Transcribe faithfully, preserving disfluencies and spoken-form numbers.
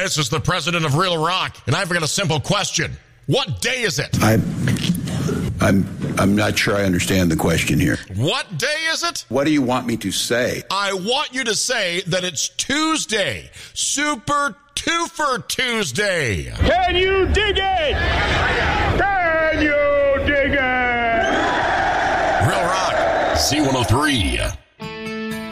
This is the president of Real Rock, and I've got a simple question. What day is it? I, I'm, I'm not sure I understand the question here. What day is it? What do you want me to say? I want you to say that it's Tuesday. Super Twofer Tuesday. Can you dig it? Can you dig it? Real Rock, C one oh three.